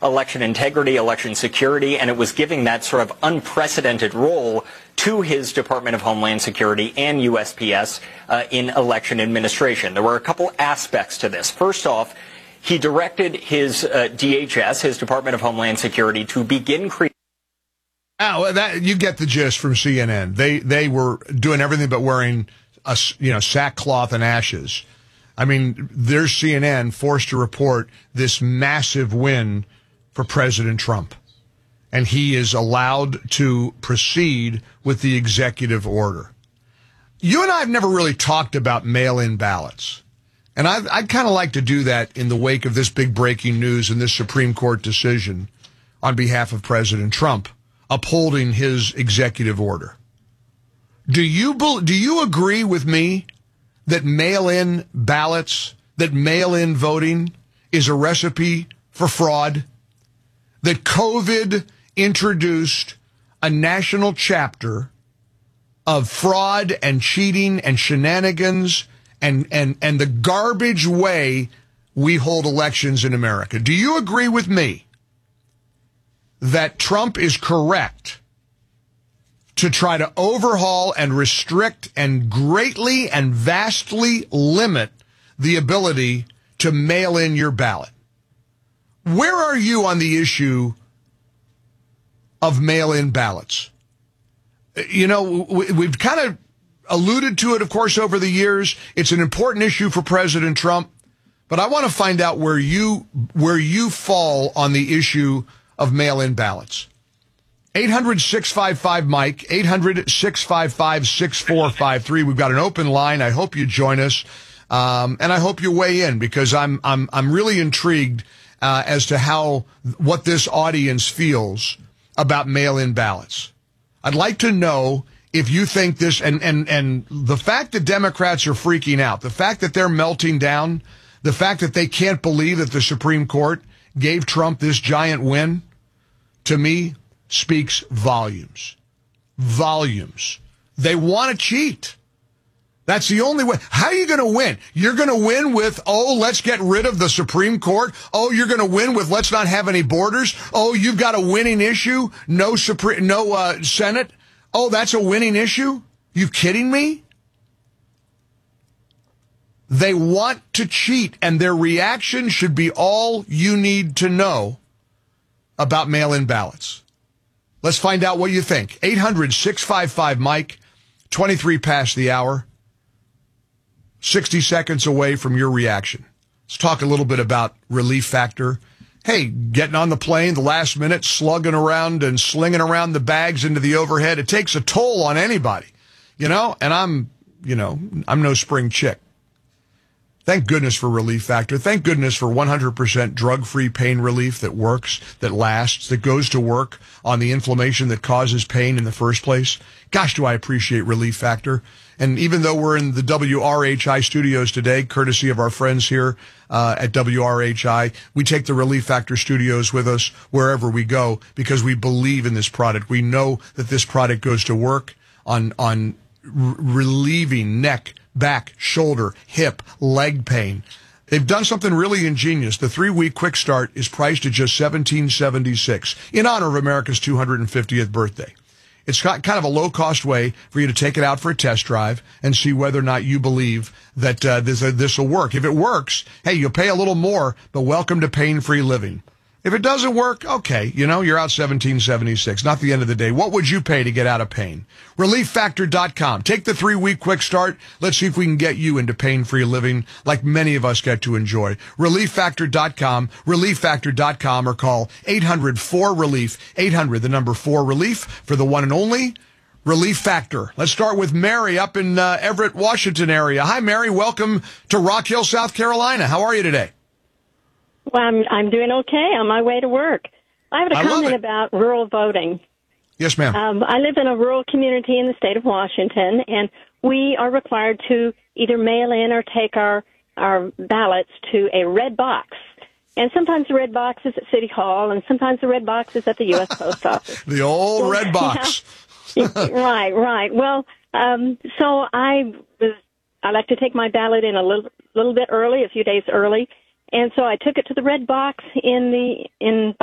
election integrity, election security, and it was giving that sort of unprecedented role to his Department of Homeland Security and USPS in election administration. There were a couple aspects to this. First off, he directed his DHS, his Department of Homeland Security, to begin creating. You get the gist from CNN. They were doing everything but wearing sackcloth and ashes. I mean, there's CNN forced to report this massive win for President Trump. And he is allowed to proceed with the executive order. You and I have never really talked about mail-in ballots. And I'd kind of like to do that in the wake of this big breaking news and this Supreme Court decision on behalf of President Trump upholding his executive order. Do you agree with me that mail-in ballots, that mail-in voting is a recipe for fraud? That COVID introduced a national chapter of fraud and cheating and shenanigans and the garbage way we hold elections in America. Do you agree with me that Trump is correct to try to overhaul and restrict and greatly and vastly limit the ability to mail in your ballot? Where are you on the issue of mail-in ballots? You know, we've kind of alluded to it, of course, over the years. It's an important issue for President Trump, but I want to find out where you fall on the issue of mail-in ballots. 800-655-MIKE, 800-655-6453. We've got an open line. I hope you join us, and I hope you weigh in, because I'm really intrigued as to what this audience feels about mail-in ballots. I'd like to know if you think this, and the fact that Democrats are freaking out, the fact that they're melting down, the fact that they can't believe that the Supreme Court gave Trump this giant win, to me, speaks volumes. Volumes. They want to cheat. That's the only way. How are you going to win? You're going to win with, let's get rid of the Supreme Court. You're going to win with, let's not have any borders. You've got a winning issue. No Senate. That's a winning issue? You kidding me? They want to cheat, and their reaction should be all you need to know about mail-in ballots. Let's find out what you think. 800-655-MIKE, 23 past the hour. 60 seconds away from your reaction. Let's talk a little bit about Relief Factor. Hey, getting on the plane the last minute, slugging around and slinging around the bags into the overhead. It takes a toll on anybody, and I'm no spring chick. Thank goodness for Relief Factor. Thank goodness for 100% drug-free pain relief that works, that lasts, that goes to work on the inflammation that causes pain in the first place. Gosh, do I appreciate Relief Factor. And even though we're in the WRHI studios today, courtesy of our friends here at WRHI, we take the Relief Factor studios with us wherever we go because we believe in this product. We know that this product goes to work on relieving neck, back, shoulder, hip, leg pain. They've done something really ingenious. The 3-week quick start is priced at just $17.76 in honor of America's 250th birthday. It's got kind of a low-cost way for you to take it out for a test drive and see whether or not you believe that this will work. If it works, hey, you'll pay a little more, but welcome to pain-free living. If it doesn't work, okay, you're out $17.76. Not the end of the day. What would you pay to get out of pain? ReliefFactor.com. Take the 3-week quick start. Let's see if we can get you into pain-free living like many of us get to enjoy. ReliefFactor.com, ReliefFactor.com, or call 800-4RELIEF, 800, the number 4RELIEF, for the one and only Relief Factor. Let's start with Mary up in Everett, Washington area. Hi, Mary. Welcome to Rock Hill, South Carolina. How are you today? Well, I'm doing okay on my way to work. I have a comment about rural voting. Yes, ma'am. I live in a rural community in the state of Washington, and we are required to either mail in or take our ballots to a red box. And sometimes the red box is at City Hall, and sometimes the red box is at the U.S. Post Office. The old red box. Right. Well, so I like to take my ballot in a little bit early, a few days early. And so I took it to the red box in